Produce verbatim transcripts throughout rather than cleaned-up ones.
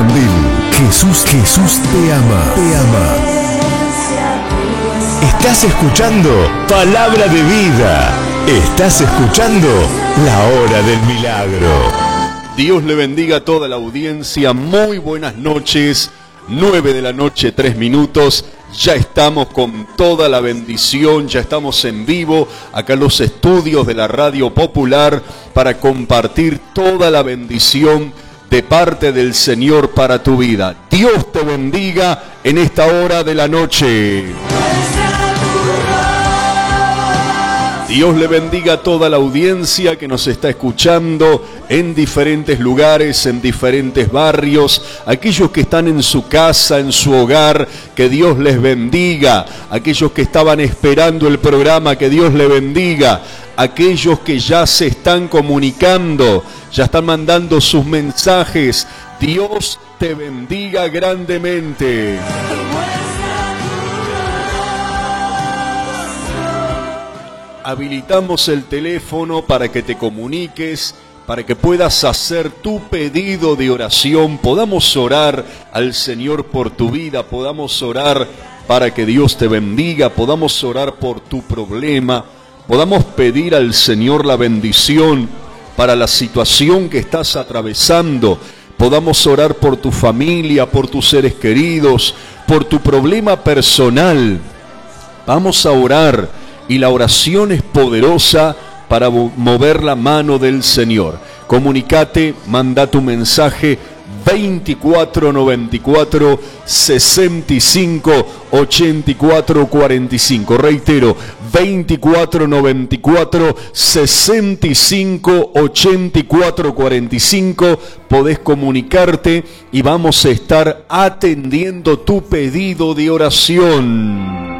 Tandil. Jesús, Jesús te ama, te ama. Estás escuchando Palabra de Vida. Estás escuchando La Hora del Milagro. Dios le bendiga a toda la audiencia. Muy buenas noches. nueve de la noche, tres minutos. Ya estamos con toda la bendición, ya estamos en vivo acá en los estudios de la Radio Popular para compartir toda la bendición de parte del Señor para tu vida. Dios te bendiga en esta hora de la noche. Dios le bendiga a toda la audiencia que nos está escuchando en diferentes lugares, en diferentes barrios, aquellos que están en su casa, en su hogar, que Dios les bendiga, aquellos que estaban esperando el programa, que Dios les bendiga, aquellos que ya se están comunicando, ya están mandando sus mensajes, Dios te bendiga grandemente. Habilitamos el teléfono para que te comuniques, para que puedas hacer tu pedido de oración, podamos orar al Señor por tu vida, podamos orar para que Dios te bendiga, podamos orar por tu problema, podamos pedir al Señor la bendición para la situación que estás atravesando, podamos orar por tu familia, por tus seres queridos, por tu problema personal. Vamos a orar. Y la oración es poderosa para mover la mano del Señor. Comunicate, manda tu mensaje veinticuatro noventa y cuatro, sesenta y cinco, ochenta y cuatro cuarenta y cinco. Reitero, veinticuatro noventa y cuatro, sesenta y cinco, ochenta y cuatro cuarenta y cinco. Podés comunicarte y vamos a estar atendiendo tu pedido de oración.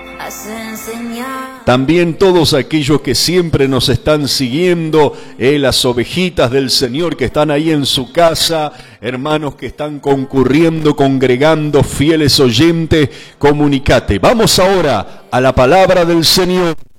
También todos aquellos que siempre nos están siguiendo, eh, las ovejitas del Señor que están ahí en su casa, hermanos que están concurriendo, congregando, fieles oyentes, comunicate. Vamos ahora a la palabra del Señor.